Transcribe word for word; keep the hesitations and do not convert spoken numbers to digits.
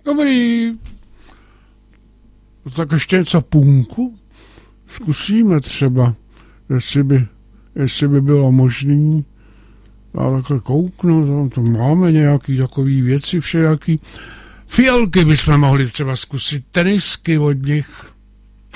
Dobrý. Tak ještě něco punku? Zkusíme třeba, jestli by, jestli by bylo možné. Já takhle kouknu, tam to máme nějaký takový věci všejaký. Fialky bychom mohli třeba zkusit, tenisky od nich.